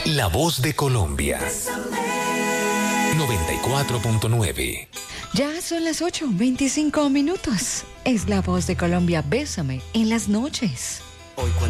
La voz de Colombia. 94.9. Ya son las 8:25. Es la voz de Colombia. Bésame en las noches. Hoy cuando